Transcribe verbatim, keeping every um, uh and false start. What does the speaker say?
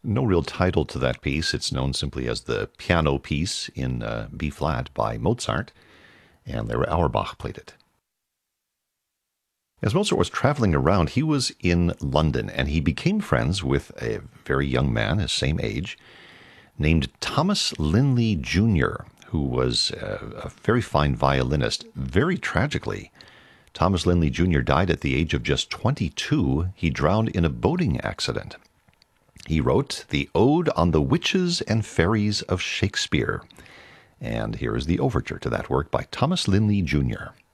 No real title to that piece. It's known simply as the piano piece in uh, B-flat by Mozart, and Larry Auerbach played it. As Mozart was traveling around, he was in London, and he became friends with a very young man, his same age, named Thomas Linley Junior, who was a, a very fine violinist. Very tragically, Thomas Linley Junior died at the age of just twenty-two. He drowned in a boating accident. He wrote the Ode on the Witches and Fairies of Shakespeare. And here is the overture to that work by Thomas Linley Junior